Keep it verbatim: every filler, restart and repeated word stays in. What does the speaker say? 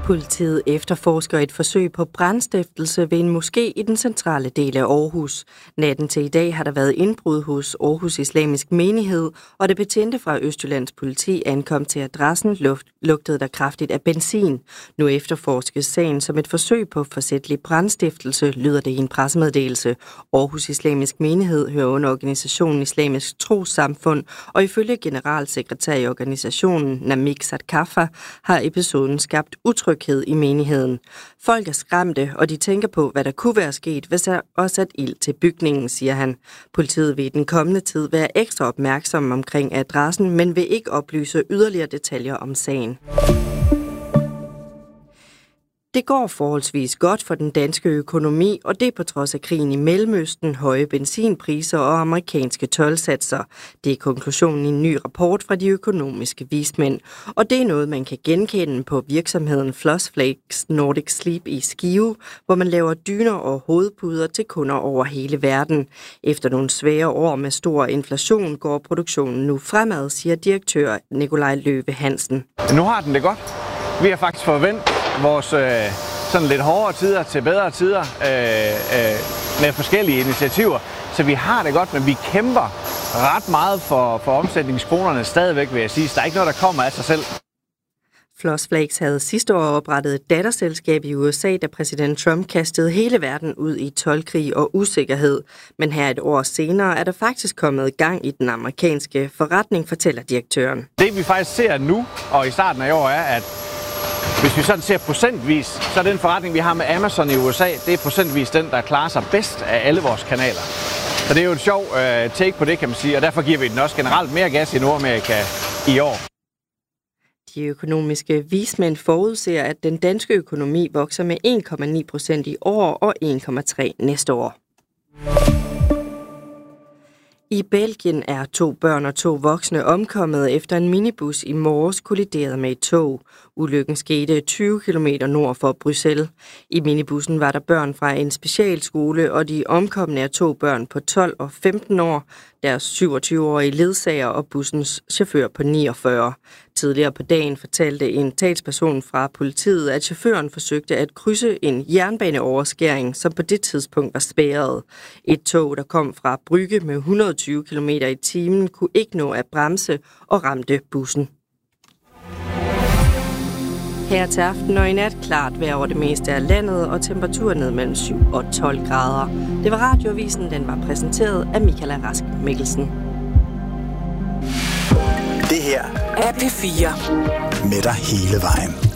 Politiet efterforsker et forsøg på brandstiftelse ved en moské i den centrale del af Aarhus. Natten til i dag har der været indbrud hos Aarhus Islamisk Menighed, og det betjente fra Østjyllands politi ankom til adressen, luft, lugtede der kraftigt af benzin. Nu efterforskes sagen som et forsøg på forsætlig brandstiftelse, lyder det i en pressemeddelelse. Aarhus Islamisk Menighed hører under organisationen Islamisk Trossamfund, og ifølge generalsekretær i organisationen, Namik Sadkafa, har episoden skabt utryghed i menigheden. Folk er skræmte, og de tænker på, hvad der kunne være sket, hvis der også sat ild til bygningen, siger han. Politiet vil i den kommende tid være ekstra opmærksom omkring adressen, men vil ikke oplyse yderligere detaljer om sagen. Det går forholdsvis godt for den danske økonomi, og det er på trods af krigen i Mellemøsten, høje benzinpriser og amerikanske toldsatser. Det er konklusionen i en ny rapport fra de økonomiske vismænd. Og det er noget, man kan genkende på virksomheden Flosflakes Nordic Sleep i Skive, hvor man laver dyner og hovedpuder til kunder over hele verden. Efter nogle svære år med stor inflation går produktionen nu fremad, siger direktør Nikolaj Løve Hansen. Nu har den det godt. Vi har faktisk forventet vores øh, sådan lidt hårdere tider til bedre tider øh, øh, med forskellige initiativer. Så vi har det godt, men vi kæmper ret meget for, for omsætningskronerne stadigvæk, vil jeg sige. Så der er ikke noget, der kommer af sig selv. Flosflakes havde sidste år oprettet et datterselskab i U S A, da præsident Trump kastede hele verden ud i toldkrig og usikkerhed. Men her et år senere er der faktisk kommet gang i den amerikanske forretning, fortæller direktøren. Det vi faktisk ser nu og i starten af år er, at hvis vi sådan ser procentvis, så er den forretning, vi har med Amazon i U S A, det er procentvis den, der klarer sig bedst af alle vores kanaler. Så det er jo en sjov uh, take på det, kan man sige, og derfor giver vi den også generelt mere gas i Nordamerika i år. De økonomiske vismænd forudser, at den danske økonomi vokser med en komma ni procent i år og en komma tre næste år. I Belgien er to børn og to voksne omkommet efter en minibus i morges kolliderede med et tog. Ulykken skete tyve kilometer nord for Bruxelles. I minibussen var der børn fra en specialskole, og de omkomne er to børn på tolv og femten år, deres syvogtyve-årige ledsager og bussens chauffør på niogfyrre. Tidligere på dagen fortalte en talsperson fra politiet, at chaufføren forsøgte at krydse en jernbaneoverskæring, som på det tidspunkt var spærret. Et tog, der kom fra Brygge med et hundrede og tyve kilometer i timen, kunne ikke nå at bremse og ramte bussen. Her til aften og i nat klart vejr over det meste af landet og temperaturen ned mellem syv og tolv grader. Det var Radioavisen, den var præsenteret af Michaela Rask Mikkelsen. Det her er P fire. Med dig hele vejen.